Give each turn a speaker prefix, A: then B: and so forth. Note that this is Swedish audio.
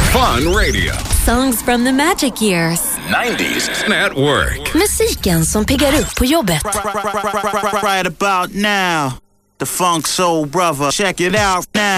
A: Fun Radio.
B: Songs from the magic years.
A: 90s Network.
B: Musiken som piggar upp på jobbet.
C: Right about now, the Funk Soul Brother. Check it out now.